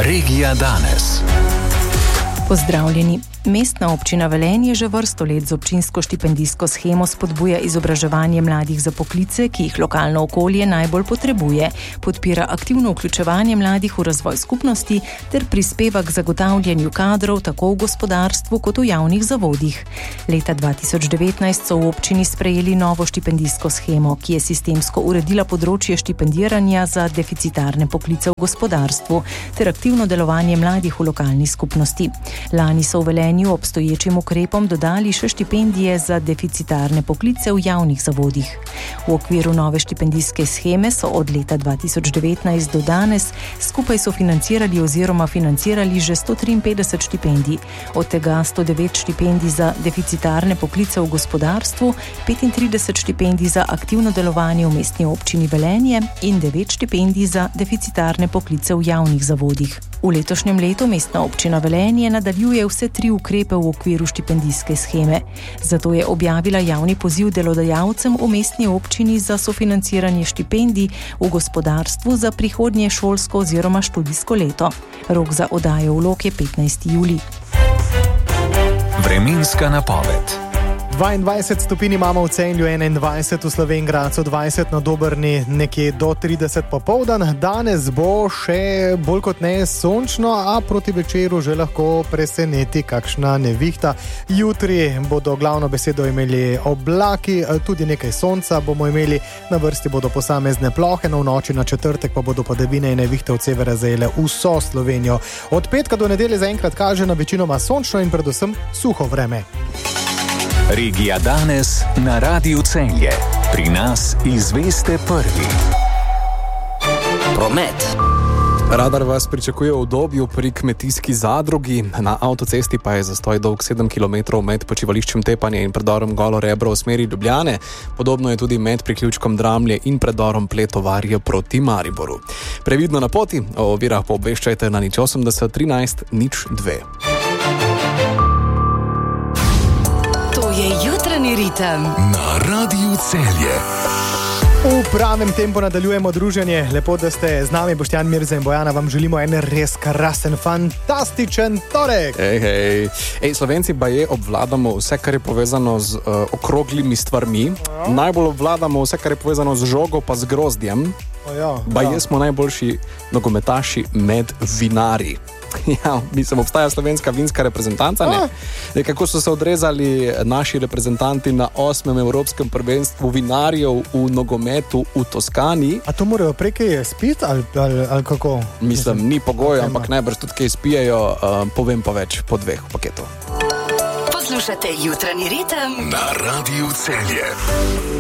Regija danes. Pozdravljeni. Mestna občina Velenje že vrsto let z občinsko štipendijsko shemo spodbuja izobraževanje mladih za poklice, ki jih lokalno okolje najbolj potrebuje, podpira aktivno vključevanje mladih v razvoj skupnosti ter prispeva k zagotavljanju kadrov tako v gospodarstvu kot v javnih zavodih. Leta 2019 so v občini sprejeli novo štipendijsko shemo, ki je sistemsko uredila področje štipendiranja za deficitarne poklice v gospodarstvu ter aktivno delovanje mladih v lokalni skupnosti. Lani so v Velenju obstoječim ukrepom dodali še štipendije za deficitarne poklice v javnih zavodih. V okviru nove štipendijske sheme so od leta 2019 do danes skupaj sofinancirali oziroma financirali že 153 štipendij, od tega 109 štipendij za deficitarne poklice v gospodarstvu, 35 štipendij za aktivno delovanje v mestni občini Velenje in 9 štipendij za deficitarne poklice v javnih zavodih. V letošnjem letu mestna občina Velenje nadaljuje vse 3 ukrepe v okviru štipendijske sheme. Zato je objavila javni poziv delodajalcem v mestni občini za sofinanciranje štipendij v gospodarstvu za prihodnje šolsko oziroma študijsko leto. Rok za oddajo vlog je 15. julij. Vremenska napoved. 22 stopinj imamo v Celju, 21 v Slovenj Gradcu, 20 na Dobrni, nekje do 30 popoldan. Danes bo še bolj kot ne sončno, a proti večeru že lahko preseneti kakšna nevihta. Jutri bodo glavno besedo imeli oblaki, tudi nekaj sonca bomo imeli, na vrsti bodo posamezne plohe, v noči na četrtek pa bodo padavine in nevihte od severa zajele vso Slovenijo. Od petka do nedelje zaenkrat kaže na večinoma sončno in predvsem suho vreme. Regija danes na Radiu Celje. Pri nas izveste prvi. Promet. Radar vas pričakuje v Dobju pri kmetijski zadrugi, na avtocesti pa je zastoj dolg 7 km med počivališčem Tepanje in predorom Golo Rebro v smeri Ljubljane. Podobno je tudi med priključkom Dramlje in predorom Pletovarje proti Mariboru. Previdno na poti, o ovirah pa obveščajte na 080 13 02. Jutranji ritem na Radiu Celje. V pravem tempu nadaljujemo druženje. Lepo, da ste z nami, Boštjan, Mirza in Bojana. Vam želimo en res krasen, fantastičen torek. Hej, Slovenci baje obvladamo vse, kar je povezano z okroglimi stvarmi. Najbolj obvladamo vse, kar je povezano z žogo pa z grozdjem. Baje smo najboljši nogometaši med vinari. Ja, mislim, obstaja slovenska vinska reprezentanca, ne? Kako so se odrezali naši reprezentanti na 8. evropskem prvenstvu vinarjev v nogometu v Toskani. A to morajo prekaj spiti ali kako? Mislim, ni pogoj, ampak najbrž tudi kaj spijejo, povem pa več po 2 paketov. Poslušate Jutranji ritem na Radiu Celje.